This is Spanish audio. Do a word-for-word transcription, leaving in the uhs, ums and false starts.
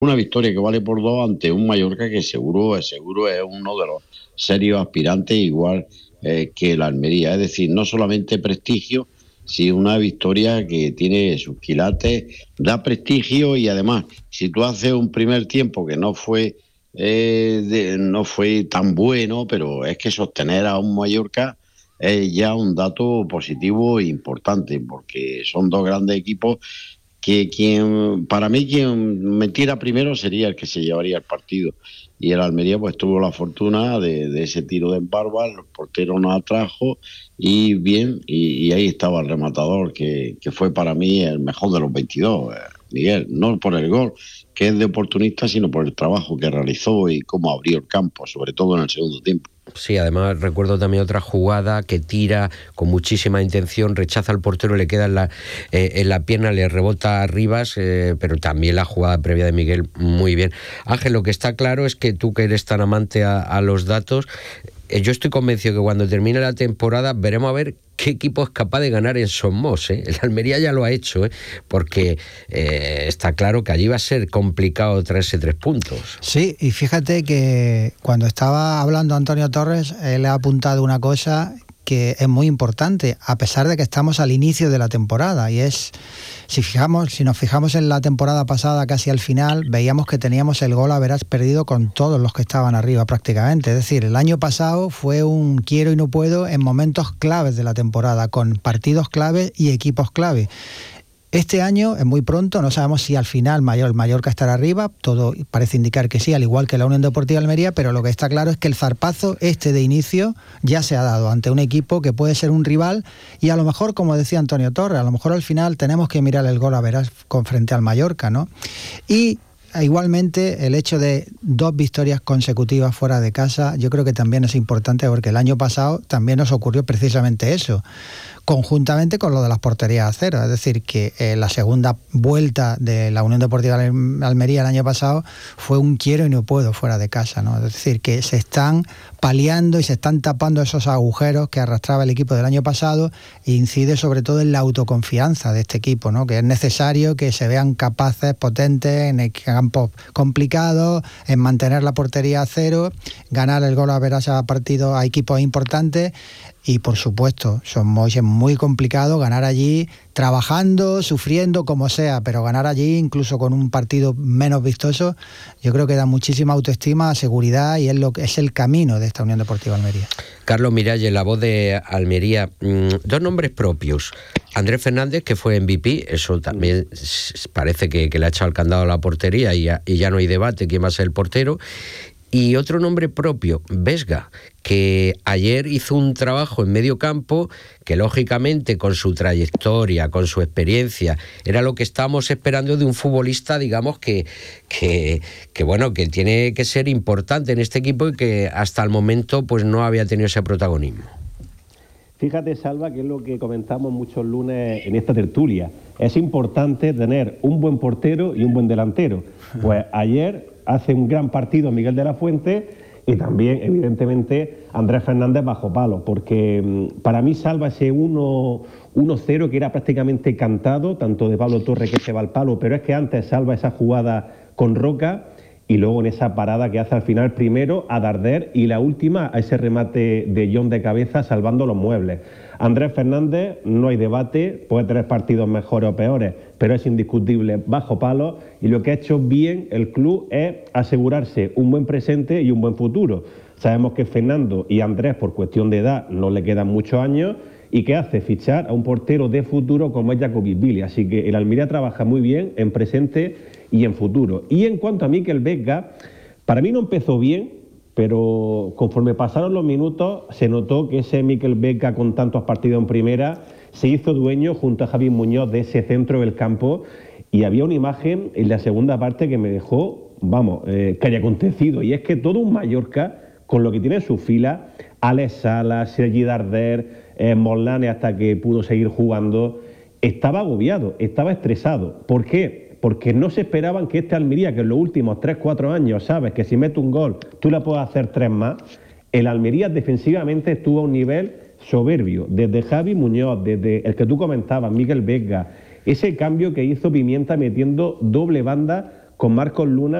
una victoria que vale por dos ante un Mallorca que seguro, seguro es uno de los serios aspirantes, igual eh, que el Almería. Es decir, no solamente prestigio, sino una victoria que tiene sus quilates, da prestigio y además, si tú haces un primer tiempo que no fue, eh, de, no fue tan bueno, pero es que sostener a un Mallorca es ya un dato positivo e importante, porque son dos grandes equipos que quien, para mí, quien metiera primero sería el que se llevaría el partido. Y el Almería pues tuvo la fortuna de, de ese tiro de Barba, el portero nos atrajo y bien, y, y ahí estaba el rematador, que, que fue para mí el mejor de los veintidós, eh, Miguel, no por el gol, que es de oportunista, sino por el trabajo que realizó y cómo abrió el campo, sobre todo en el segundo tiempo. Sí, además recuerdo también otra jugada que tira con muchísima intención, rechaza al portero, le queda en la, eh, en la pierna, le rebota a Rivas, eh, pero también la jugada previa de Miguel muy bien. Ángel, lo que está claro es que tú, que eres tan amante a, a los datos, eh, yo estoy convencido que cuando termine la temporada veremos a ver qué equipo es capaz de ganar en Somos, ¿eh? El Almería ya lo ha hecho, ¿eh? Porque eh, está claro que allí va a ser complicado traerse tres puntos. Sí, y fíjate que cuando estaba hablando Antonio Torres, él ha apuntado una cosa que es muy importante, a pesar de que estamos al inicio de la temporada, y es, si fijamos, si nos fijamos en la temporada pasada, casi al final, veíamos que teníamos el gol average perdido con todos los que estaban arriba prácticamente. Es decir, el año pasado fue un quiero y no puedo en momentos claves de la temporada, con partidos claves y equipos clave. Este año es muy pronto, no sabemos si al final Mayor, Mallorca estará arriba, todo parece indicar que sí, al igual que la Unión Deportiva Almería, pero lo que está claro es que el zarpazo este de inicio ya se ha dado ante un equipo que puede ser un rival y a lo mejor, como decía Antonio Torres, a lo mejor al final tenemos que mirar el gol a veras con frente al Mallorca, ¿no? Y igualmente el hecho de dos victorias consecutivas fuera de casa, yo creo que también es importante porque el año pasado también nos ocurrió precisamente eso, conjuntamente con lo de las porterías a cero, es decir, que eh, la segunda vuelta de la Unión Deportiva Almería el año pasado fue un quiero y no puedo fuera de casa, ¿no? Es decir, que se están paliando y se están tapando esos agujeros que arrastraba el equipo del año pasado e incide sobre todo en la autoconfianza de este equipo, ¿no? Que es necesario que se vean capaces, potentes en el campo complicado, en mantener la portería a cero, ganar el gol a veras a partidos a equipos importantes. Y por supuesto, Somos es muy complicado ganar allí, trabajando, sufriendo, como sea, pero ganar allí, incluso con un partido menos vistoso, yo creo que da muchísima autoestima, seguridad y es, lo que, es el camino de esta Unión Deportiva Almería. Carlos Miralles, la voz de Almería, mm, dos nombres propios. Andrés Fernández, que fue M V P, eso también parece que, que le ha echado el candado a la portería y ya, y ya no hay debate quién va a ser el portero. Y otro nombre propio, Vesga, que ayer hizo un trabajo en medio campo que lógicamente con su trayectoria, con su experiencia, era lo que estábamos esperando de un futbolista, digamos, que, que, que bueno, que tiene que ser importante en este equipo y que hasta el momento pues no había tenido ese protagonismo. Fíjate, Salva, que es lo que comentamos muchos lunes en esta tertulia. Es importante tener un buen portero y un buen delantero. Pues ayer hace un gran partido Miguel de la Fuente y también, evidentemente, Andrés Fernández bajo palo, porque para mí Salva ese uno cero que era prácticamente cantado, tanto de Pablo Torre que se va al palo, pero es que antes salva esa jugada con Roca y luego en esa parada que hace al final primero a Darder y la última a ese remate de John de cabeza salvando los muebles. Andrés Fernández, no hay debate, puede tener partidos mejores o peores, pero es indiscutible bajo palo y lo que ha hecho bien el club es asegurarse un buen presente y un buen futuro. Sabemos que Fernando y Andrés, por cuestión de edad, no le quedan muchos años y que hace fichar a un portero de futuro como es Jacobisvili. Así que el Almería trabaja muy bien en presente y en futuro. Y en cuanto a Mikel Vesga, para mí no empezó bien, pero conforme pasaron los minutos se notó que ese Mikel Vesga con tantos partidos en primera se hizo dueño junto a Javi Muñoz de ese centro del campo y había una imagen en la segunda parte que me dejó, vamos, eh, que haya acontecido, y es que todo un Mallorca con lo que tiene en su fila, Alex Salas, Sergi Darder, eh, Molane hasta que pudo seguir jugando, estaba agobiado, estaba estresado. ¿Por qué? Porque no se esperaban que este Almería, que en los últimos tres cuatro años, sabes que si mete un gol, tú le puedes hacer tres más. El Almería defensivamente estuvo a un nivel soberbio, desde Javi Muñoz, desde el que tú comentabas, Mikel Vesga, ese cambio que hizo Pimienta metiendo doble banda con Marcos Luna